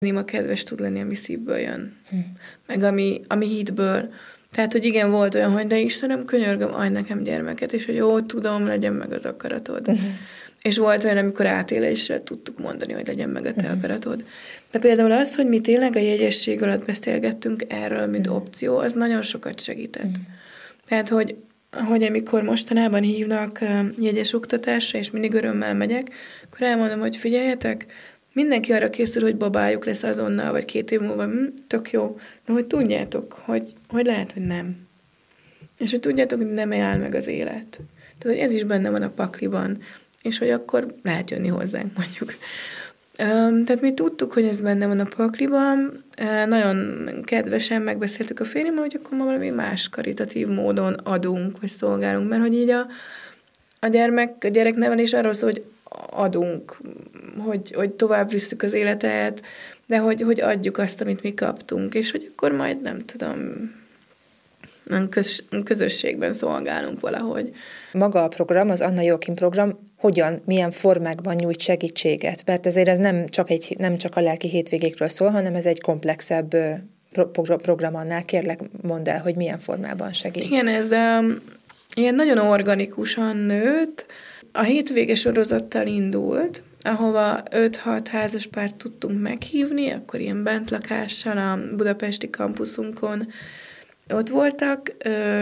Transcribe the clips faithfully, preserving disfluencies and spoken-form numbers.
Néma kedves tud lenni, ami szívből jön. Hm. Meg ami, ami hitből. Tehát, hogy igen, volt olyan, hogy de Istenem, könyörgöm, adj nekem gyermeket, és hogy jó, tudom, legyen meg az akaratod. Uh-huh. És volt olyan, amikor átélésre tudtuk mondani, hogy legyen meg a te uh-huh. akaratod. De például az, hogy mi tényleg a jegyesség alatt beszélgettünk erről, mint uh-huh. opció, az nagyon sokat segített. Uh-huh. Tehát, hogy, hogy amikor mostanában hívnak jegyes oktatásra, és mindig örömmel megyek, akkor elmondom, hogy figyeljetek, mindenki arra készül, hogy babájuk lesz azonnal, vagy két év múlva, hm, tök jó, de hogy tudjátok, hogy, hogy lehet, hogy nem. És hogy tudjátok, hogy nem áll meg az élet. Tehát, hogy ez is benne van a pakliban, és hogy akkor lehet jönni hozzánk, mondjuk. Tehát mi tudtuk, hogy ez benne van a pakliban, nagyon kedvesen megbeszéltük a férjemmel, hogy akkor ma valami más karitatív módon adunk, vagy szolgálunk, mert hogy így a, a gyermek, a gyereknevel is arról szól, hogy adunk, hogy, hogy tovább visszük az életet, de hogy, hogy adjuk azt, amit mi kaptunk, és hogy akkor majd nem tudom, köz, közösségben szolgálunk valahogy. Maga a program, az Anna Joachim program, hogyan, milyen formákban nyújt segítséget? Mert ezért ez nem csak, egy, nem csak a lelki hétvégékről szól, hanem ez egy komplexebb pro- program annál. Kérlek, mondd el, hogy milyen formában segít. Igen, ez um, ilyen nagyon organikusan nőtt. A hétvége sorozattal indult, ahova öt-hat házaspárt tudtunk meghívni, akkor ilyen bentlakással a budapesti kampuszunkon ott voltak.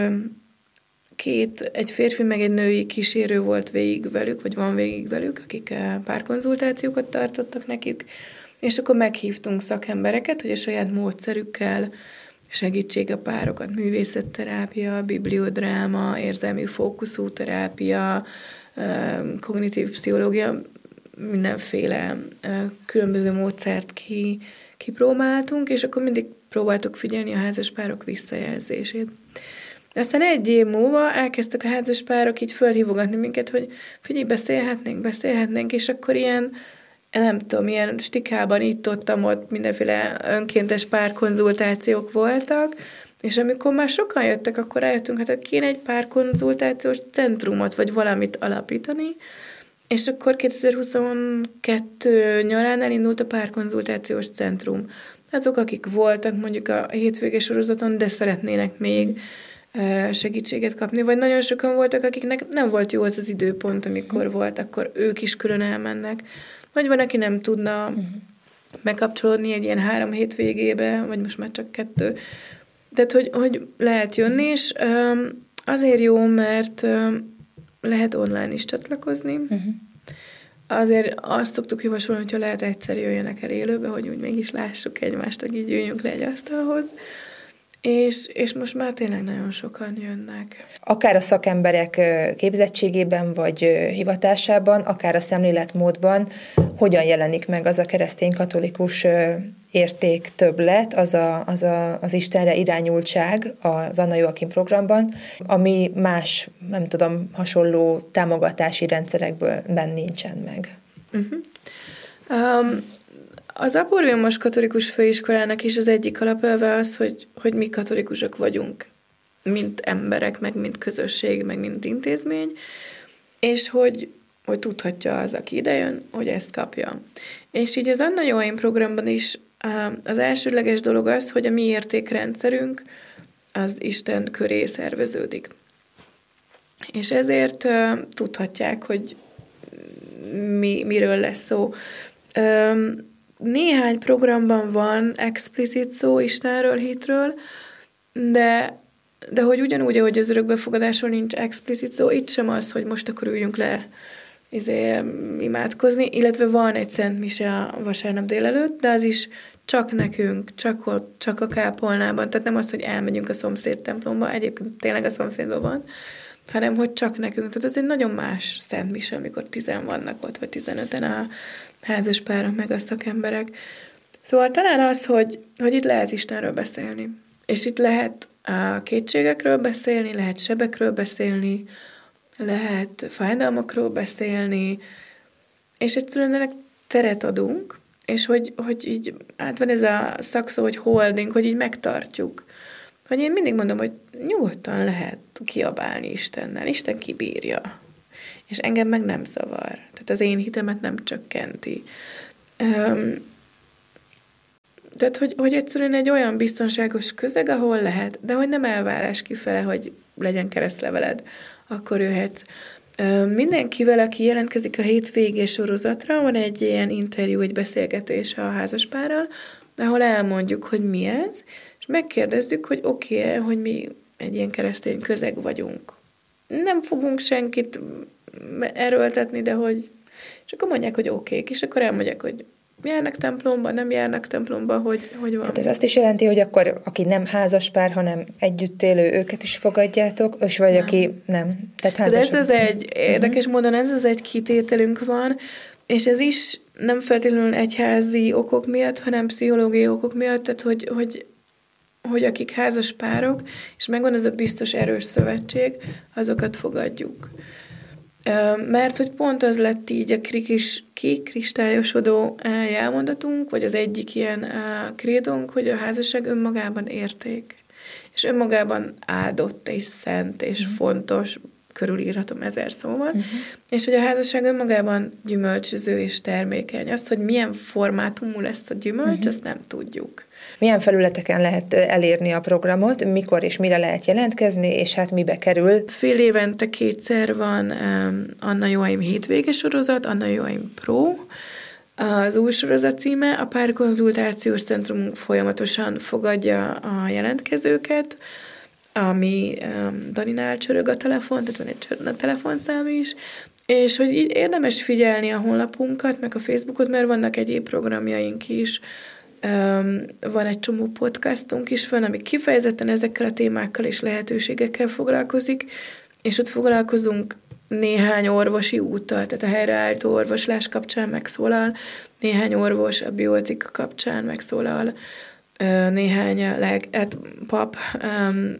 Két, egy férfi meg egy női kísérő volt végig velük, vagy van végig velük, akik párkonzultációkat tartottak nekik, és akkor meghívtunk szakembereket, hogy a saját módszerükkel segítség a párokat, művészetterápia, bibliodráma, érzelmi fókuszú terápia, kognitív pszichológia, mindenféle különböző módszert ki, kipróbáltunk, és akkor mindig próbáltuk figyelni a házaspárok visszajelzését. Aztán egy év múlva elkezdtek a házaspárok így fölhívogatni minket, hogy figyelj, beszélhetnénk, beszélhetnénk, és akkor ilyen, nem tudom, ilyen stikában itt-ottam ott mindenféle önkéntes párkonzultációk voltak, és amikor már sokan jöttek, akkor rájöttünk, hát kéne egy párkonzultációs centrumot, vagy valamit alapítani, és akkor kétezer-huszonkettő nyarán elindult a párkonzultációs centrum. Azok, akik voltak mondjuk a hétvége sorozaton, de szeretnének még segítséget kapni, vagy nagyon sokan voltak, akiknek nem volt jó az az időpont, amikor volt, akkor ők is külön elmennek. Vagy van, aki nem tudna uh-huh. bekapcsolódni egy ilyen három hétvégébe, vagy most már csak kettő. Tehát, hogy, hogy lehet jönni, és azért jó, mert lehet online is csatlakozni. Uh-huh. Azért azt szoktuk javasolni, hogyha lehet egyszer jöjjenek el élőbe, hogy úgy mégis lássuk egymást, hogy így üljünk le egy asztalhoz. És, és most már tényleg nagyon sokan jönnek. Akár a szakemberek képzettségében, vagy hivatásában, akár a szemléletmódban, hogyan jelenik meg az a keresztény-katolikus érték többlet, az, a, az, a, az Istenre irányultság az Anna Joachim programban, ami más, nem tudom, hasonló támogatási rendszerekben nincsen meg. Uh-huh. Um, Az Aporviumos Katolikus Főiskolának is az egyik alapelve az, hogy, hogy mi katolikusok vagyunk, mint emberek, meg mint közösség, meg mint intézmény, és hogy, hogy tudhatja az, aki idejön, hogy ezt kapja. És így az Anna Joachim programban is az elsődleges dolog az, hogy a mi értékrendszerünk az Isten köré szerveződik. És ezért uh, tudhatják, hogy mi, miről lesz szó. Um, Néhány programban van explicit szó Istenről, hitről, de, de hogy ugyanúgy, ahogy az örökbefogadásról nincs explicit szó, itt sem az, hogy most akkor üljünk le izé, imádkozni, illetve van egy Szent Mise a vasárnap délelőtt, de az is csak nekünk, csak ott, csak a kápolnában, tehát nem az, hogy elmegyünk a szomszéd templomba, egyébként tényleg a szomszédban van, hanem hogy csak nekünk. Tehát ez egy nagyon más Szent Mise, amikor tizen vannak ott, vagy tizenöten a házaspárok, meg a szakemberek. Szóval talán az, hogy, hogy itt lehet Istenről beszélni. És itt lehet a kétségekről beszélni, lehet sebekről beszélni, lehet fájdalmakról beszélni, és egyszerűen ennek teret adunk, és hogy, hogy így, hát van ez a szakszó, hogy holding, hogy így megtartjuk. Hogy én mindig mondom, hogy nyugodtan lehet kiabálni Istennel. Isten kibírja. És engem meg nem zavar. Tehát az én hitemet nem csökkenti. Um, Tehát, hogy, hogy egyszerűen egy olyan biztonságos közeg, ahol lehet, de hogy nem elvárás kifele, hogy legyen keresztleveled, akkor jöhetsz. Mindenkivel, aki jelentkezik a hétvégé sorozatra, van egy ilyen interjú, egy beszélgetés a házaspárral, ahol elmondjuk, hogy mi ez, és megkérdezzük, hogy oké, okay, hogy mi egy ilyen keresztény közeg vagyunk. Nem fogunk senkit erőltetni, de hogy... És akkor mondják, hogy oké, okay, és akkor elmondják, hogy járnak templomba, nem járnak templomba, hogy, hogy van. Tehát ez azt is jelenti, hogy akkor aki nem házaspár, hanem együtt élő, őket is fogadjátok, és vagy nem. Aki nem. Tehát házas... Ez az egy, érdekes uh-huh. módon ez az egy kitételünk van, és ez is nem feltétlenül egyházi okok miatt, hanem pszichológiai okok miatt, tehát hogy, hogy, hogy akik házas párok, és megvan ez a biztos erős szövetség, azokat fogadjuk. Mert hogy pont az lett így a kikristályosodó jelmondatunk, vagy az egyik ilyen krédónk, hogy a házasság önmagában érték, és önmagában áldott és szent és uh-huh. fontos, körülírhatom ezer szóval, uh-huh. és hogy a házasság önmagában gyümölcsöző és termékeny. Azt, hogy milyen formátumú lesz a gyümölcs, uh-huh. azt nem tudjuk. Milyen felületeken lehet elérni a programot, mikor és mire lehet jelentkezni, és hát mibe kerül? Fél évente kétszer van um, Anna Joaim hétvége sorozat, Anna Joaim Pro. Az új sorozat címe, a párkonzultációs centrumunk folyamatosan fogadja a jelentkezőket, ami um, Daninál csörög a telefon, tehát van egy csörög a telefonszám is, és hogy így érdemes figyelni a honlapunkat, meg a Facebookot, mert vannak egyéb programjaink is. Um, van egy csomó podcastunk is van, ami kifejezetten ezekkel a témákkal és lehetőségekkel foglalkozik, és ott foglalkozunk néhány orvosi úttal, tehát a helyreállító orvoslás kapcsán megszólal, néhány orvos a bioetika kapcsán megszólal, uh, néhány leg, hát, pap, um,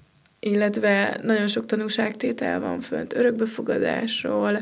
illetve nagyon sok tanúságtétel van fönt örökbefogadásról,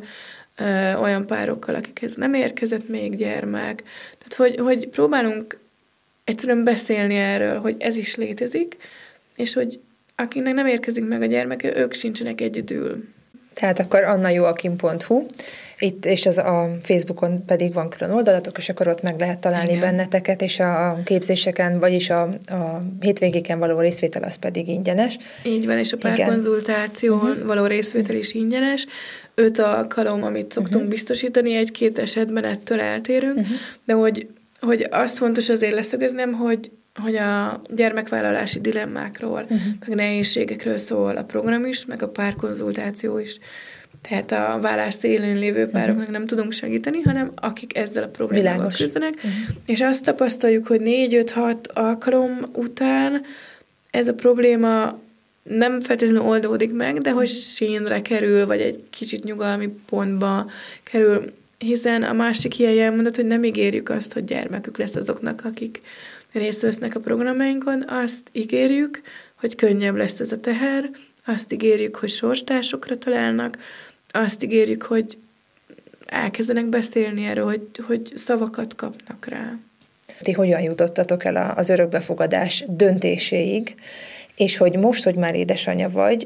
uh, olyan párokkal, akikhez nem érkezett még gyermek. Tehát, hogy, hogy próbálunk egyszerűen beszélni erről, hogy ez is létezik, és hogy akinek nem érkezik meg a gyermeke, ők sincsenek egyedül. Tehát akkor annajoakim pont hu, itt, és az a Facebookon pedig van külön oldalatok, és akkor ott meg lehet találni Igen. benneteket, és a képzéseken, vagyis a, a hétvégéken való részvétel az pedig ingyenes. Így van, és a párkonzultáción uh-huh. való részvétel is ingyenes. Öt alkalom, amit szoktunk uh-huh. biztosítani, egy-két esetben ettől eltérünk, uh-huh. de hogy, hogy azt fontos azért leszögeznem, hogy hogy a gyermekvállalási dilemmákról, uh-huh. meg nehézségekről szól a program is, meg a párkonzultáció is. Tehát a vállás szélén lévő pároknak uh-huh. nem tudunk segíteni, hanem akik ezzel a problémával küzdenek. Uh-huh. És azt tapasztaljuk, hogy négy-öt-hat alkalom után ez a probléma nem feltétlenül oldódik meg, de hogy sínre kerül, vagy egy kicsit nyugalmi pontba kerül, hiszen a másik ilyen jelmondat, hogy nem ígérjük azt, hogy gyermekük lesz azoknak, akik részt vesznek a programjainkon, azt ígérjük, hogy könnyebb lesz ez a teher, azt ígérjük, hogy sorstársokra találnak, azt ígérjük, hogy elkezdenek beszélni erről, hogy, hogy szavakat kapnak rá. Ti hogyan jutottatok el az örökbefogadás döntéséig, és hogy most, hogy már édesanyja vagy,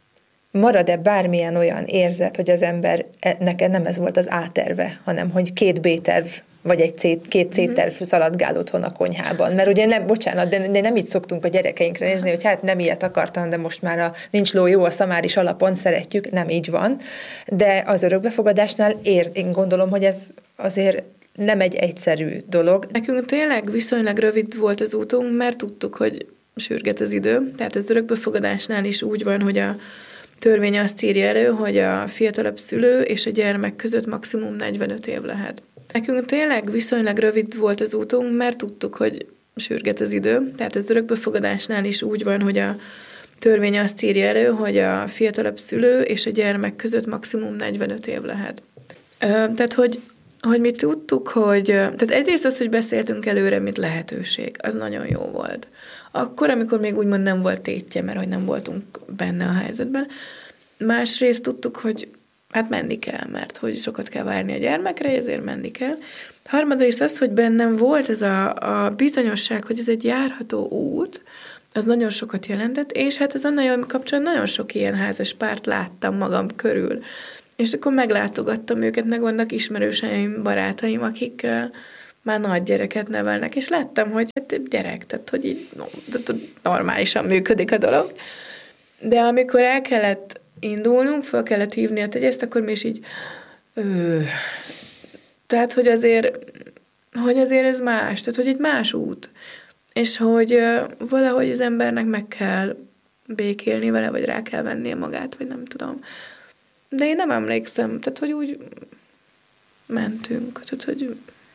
marad-e bármilyen olyan érzet, hogy az ember, neked nem ez volt az A-terve, hanem hogy két B-terv, vagy egy C, két C-terv szaladgál otthon a konyhában. Mert ugye nem, bocsánat, de, de nem így szoktunk a gyerekeinkre nézni, hogy hát nem ilyet akartam, de most már a nincs ló jó, a szamár is alapon szeretjük, nem így van. De az örökbefogadásnál ér, én gondolom, hogy ez azért nem egy egyszerű dolog. Nekünk tényleg viszonylag rövid volt az útunk, mert tudtuk, hogy sürget az idő. Tehát az örökbefogadásnál is úgy van, hogy a törvény azt írja elő, hogy a fiatalabb szülő és a gyermek között maximum negyvenöt év lehet. Nekünk tényleg viszonylag rövid volt az útunk, mert tudtuk, hogy sürget az idő. Tehát az örökbefogadásnál is úgy van, hogy a törvény azt írja elő, hogy a fiatalabb szülő és a gyermek között maximum negyvenöt év lehet. Tehát, hogy, hogy mi tudtuk, hogy... Tehát egyrészt az, hogy beszéltünk előre, mint lehetőség, az nagyon jó volt. Akkor, amikor még úgymond nem volt tétje, mert hogy nem voltunk benne a helyzetben. Másrészt tudtuk, hogy hát menni kell, mert hogy sokat kell várni a gyermekre, ezért menni kell. Harmadrészt az, hogy bennem volt ez a, a bizonyosság, hogy ez egy járható út, az nagyon sokat jelentett, és hát az Anna Joaim kapcsán nagyon sok ilyen házas párt láttam magam körül. És akkor meglátogattam őket, meg vannak ismerőseim, barátaim, akik már nagy gyereket nevelnek, és láttam, hogy hát gyerek, tehát hogy így no, normálisan működik a dolog. De amikor el kellett indulnunk, fel kellett hívni a tegyeszt, akkor mi is így ö, tehát, hogy azért hogy azért ez más, tehát, hogy egy más út. És hogy ö, valahogy az embernek meg kell békélni vele, vagy rá kell vennie magát, vagy nem tudom. De én nem emlékszem, tehát, hogy úgy mentünk, tehát, hogy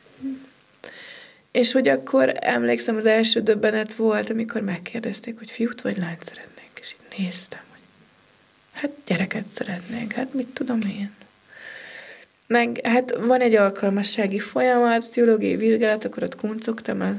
és hogy akkor emlékszem, az első döbbenet volt, amikor megkérdezték, hogy fiút vagy lányt szeretnék, és így néztem, hogy hát gyereket szeretnék, hát mit tudom én. Meg hát van egy alkalmassági folyamat, pszichológiai vizsgálat, akkor ott kuncogtam a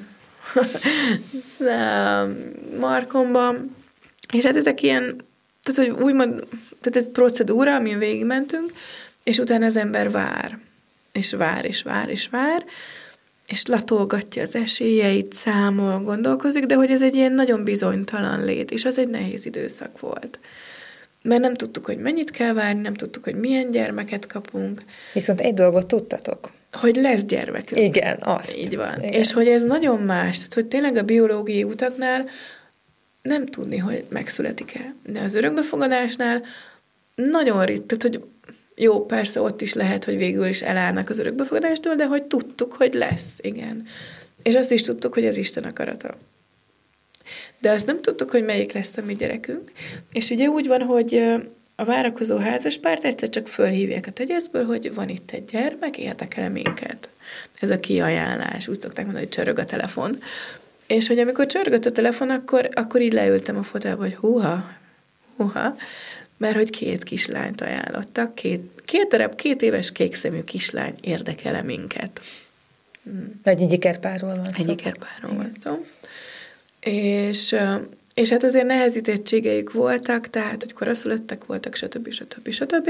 markomban, és hát ezek ilyen, tehát hogy úgymond, tehát ez procedúra, amin végigmentünk, és utána az ember vár, és vár, és vár, és vár, és latolgatja az esélyeit, számol, gondolkozik, de hogy ez egy ilyen nagyon bizonytalan lét, és az egy nehéz időszak volt. Mert nem tudtuk, hogy mennyit kell várni, nem tudtuk, hogy milyen gyermeket kapunk. Viszont egy dolgot tudtatok. Hogy lesz gyermekünk. Igen, azt. Így van. Igen. És hogy ez nagyon más, tehát hogy tényleg a biológiai utaknál nem tudni, hogy megszületik-e. De az örökbefogadásnál nagyon ritka, tehát hogy jó, persze ott is lehet, hogy végül is elállnak az örökbefogadástól, de hogy tudtuk, hogy lesz, igen. És azt is tudtuk, hogy ez Isten akarata. De azt nem tudtuk, hogy melyik lesz a mi gyerekünk. És ugye úgy van, hogy a várakozó házaspárt egyszer csak fölhívják a tegyeszből, hogy van itt egy gyermek, érdekel minket. Ez a kiajánlás, úgy szokták mondani, hogy csörög a telefon. És hogy amikor csörgött a telefon, akkor, akkor így leültem a fotelba, hogy húha, húha, mert hogy két kislányt ajánlottak, két, két darab, két éves kékszemű kislány érdekel minket. Hmm. Egy ikerpárról van szó. Egy ikerpárról van szó. És, és hát azért nehezítettségeik voltak, tehát, hogy koraszülöttek voltak, stb. stb. stb.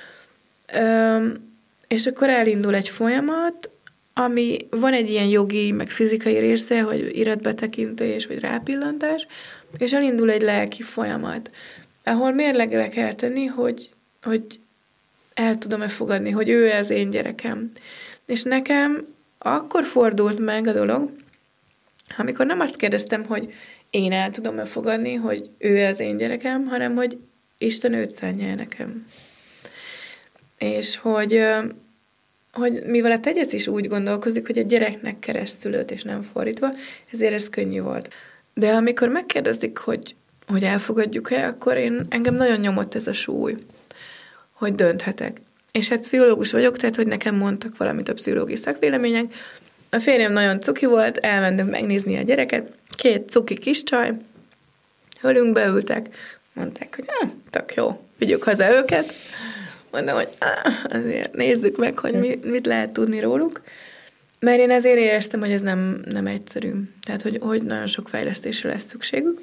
És akkor elindul egy folyamat, ami van egy ilyen jogi, meg fizikai része, hogy iratbetekintés, vagy rápillantás, és elindul egy lelki folyamat, ahol mérlegre kell tenni, hogy, hogy el tudom-e fogadni, hogy ő az én gyerekem. És nekem akkor fordult meg a dolog, amikor nem azt kérdeztem, hogy én el tudom-e fogadni, hogy ő az én gyerekem, hanem hogy Isten őt szánja el nekem. És hogy, hogy mivel a tegyesz is úgy gondolkozik, hogy a gyereknek keres szülőt, és nem fordítva, ezért ez könnyű volt. De amikor megkérdezik, hogy, hogy elfogadjuk-e, akkor én, engem nagyon nyomott ez a súly, hogy dönthetek. És hát pszichológus vagyok, tehát hogy nekem mondtak valamit a pszichológiai szakvélemények. A férjem nagyon cuki volt, elmentünk megnézni a gyereket, két cuki kis csaj, hölünk beültek, mondták, hogy ah, tök jó, vigyük haza őket. Mondom, hogy ah, azért nézzük meg, hogy mi, mit lehet tudni róluk. Mert én ezért éreztem, hogy ez nem, nem egyszerű. Tehát, hogy, hogy nagyon sok fejlesztésre lesz szükségük.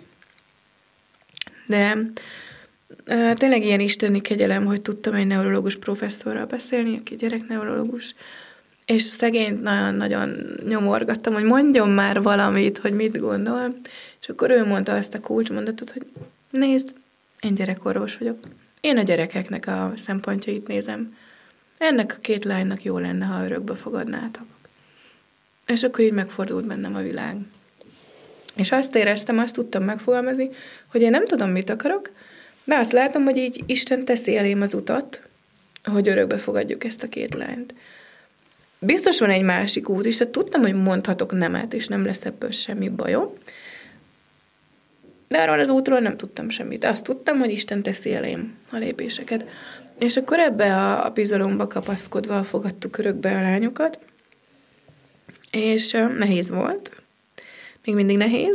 De uh, tényleg ilyen isteni kegyelem, hogy tudtam egy neurológus professzorral beszélni, aki gyerekneurológus, és szegényt nagyon-nagyon nyomorgattam, hogy mondjon már valamit, hogy mit gondol, és akkor ő mondta azt a kulcsmondatot, hogy nézd, én gyerekorvos vagyok. Én a gyerekeknek a szempontjait nézem. Ennek a két lánynak jó lenne, ha örökbe fogadnátok. És akkor így megfordult bennem a világ. És azt éreztem, azt tudtam megfogalmazni, hogy én nem tudom, mit akarok, de azt látom, hogy így Isten teszi elém az utat, hogy örökbe fogadjuk ezt a két lányt. Biztos van egy másik út is, tehát tudtam, hogy mondhatok nemet, és nem lesz ebből semmi bajom. De arról az útról nem tudtam semmit. Azt tudtam, hogy Isten teszi elém a lépéseket. És akkor ebbe a, a bizalomba kapaszkodva fogadtuk örökbe a lányokat, és uh, nehéz volt. Még mindig nehéz.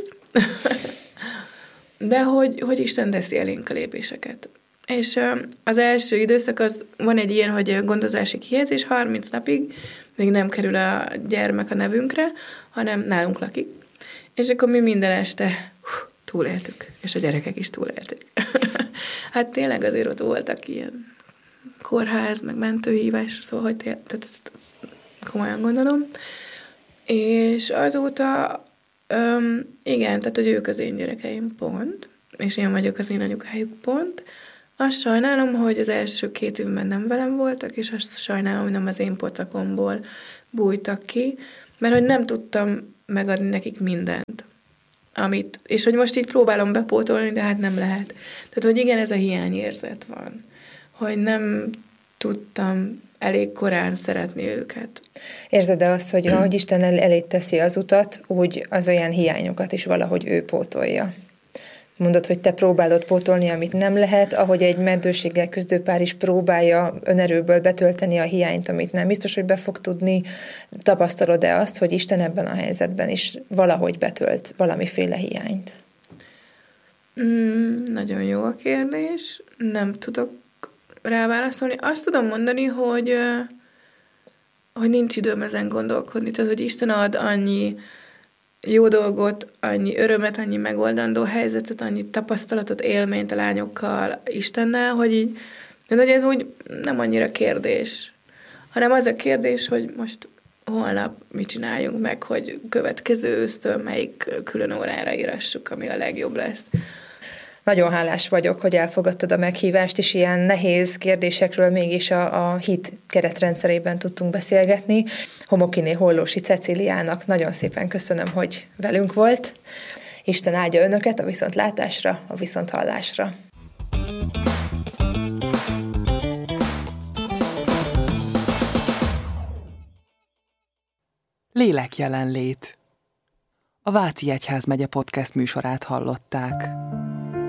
De hogy, hogy Isten teszi elénk a lépéseket. És uh, az első időszak, az van egy ilyen, hogy gondozási kihelyezés, harminc napig még nem kerül a gyermek a nevünkre, hanem nálunk lakik. És akkor mi minden este hú, túléltük, és a gyerekek is túlélték. Hát tényleg azért ott voltak ilyen kórház, meg mentőhívás, szóval, hogy tél, tehát ezt, ezt komolyan gondolom. És azóta, um, igen, tehát, hogy ők az én gyerekeim, pont, és én vagyok az én anyukájuk, pont. Azt sajnálom, hogy az első két évben nem velem voltak, és azt sajnálom, hogy nem az én pocakomból bújtak ki, mert hogy nem tudtam megadni nekik mindent. Amit, és hogy most így próbálom bepótolni, de hát nem lehet. Tehát, hogy igen, ez a hiányérzet van. Hogy nem tudtam elég korán szeretni őket. Érzed-e azt, hogy ahogy Isten el- elé teszi az utat, úgy az olyan hiányokat is valahogy ő pótolja? Mondod, hogy te próbálod pótolni, amit nem lehet, ahogy egy meddőséggel küzdő pár is próbálja önerőből betölteni a hiányt, amit nem biztos, hogy be fog tudni. Tapasztalod-e azt, hogy Isten ebben a helyzetben is valahogy betölt valamiféle hiányt? Mm, nagyon jó a kérdés. Nem tudok rá válaszolni. Azt tudom mondani, hogy, hogy nincs időm ezen gondolkodni. Tehát, hogy Isten ad annyi jó dolgot, annyi örömet, annyi megoldandó helyzetet, annyi tapasztalatot, élményt a lányokkal, Istennel, hogy így, de hogy ez úgy nem annyira kérdés, hanem az a kérdés, hogy most holnap mit csináljunk meg, hogy következő ősztől melyik külön órára írassuk, ami a legjobb lesz. Nagyon hálás vagyok, hogy elfogadtad a meghívást, és ilyen nehéz kérdésekről mégis a, a hit keretrendszerében tudtunk beszélgetni. Homokiné Hollósi Cecíliának nagyon szépen köszönöm, hogy velünk volt. Isten áldja önöket a viszontlátásra, a viszonthallásra. Lélekjelenlét. A Váci Egyházmegye podcast műsorát hallották.